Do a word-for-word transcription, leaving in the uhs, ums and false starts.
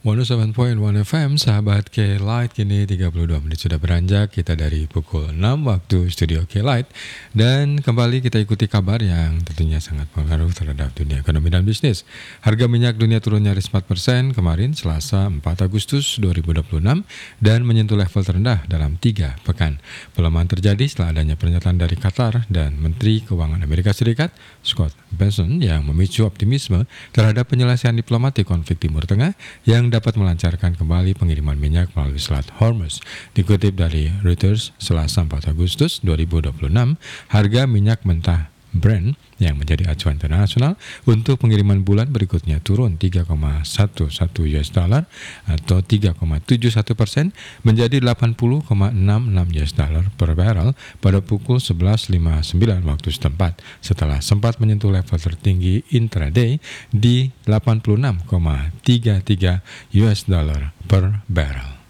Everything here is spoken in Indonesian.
seratus tujuh koma satu F M, sahabat K-Light, kini tiga puluh dua menit sudah beranjak, kita dari pukul enam waktu studio K-Light. Dan kembali kita ikuti kabar yang tentunya sangat pengaruh terhadap dunia ekonomi dan bisnis. Harga minyak dunia turun nyaris empat persen kemarin Selasa empat Agustus dua ribu dua puluh enam dan menyentuh level terendah dalam tiga pekan. Pelemahan terjadi setelah adanya pernyataan dari Qatar dan Menteri Keuangan Amerika Serikat, Scott Bessent, yang memicu optimisme terhadap penyelesaian diplomatik konflik Timur Tengah yang dapat melancarkan kembali pengiriman minyak melalui Selat Hormuz. Dikutip dari Reuters, Selasa empat Agustus dua ribu dua puluh enam, harga minyak mentah Brent yang menjadi acuan internasional untuk pengiriman bulan berikutnya turun tiga koma satu satu U S dollar atau tiga koma tujuh satu persen menjadi delapan puluh koma enam enam U S dollar per barrel pada pukul sebelas lima puluh sembilan waktu setempat, setelah sempat menyentuh level tertinggi intraday di delapan puluh enam koma tiga tiga U S dollar per barrel.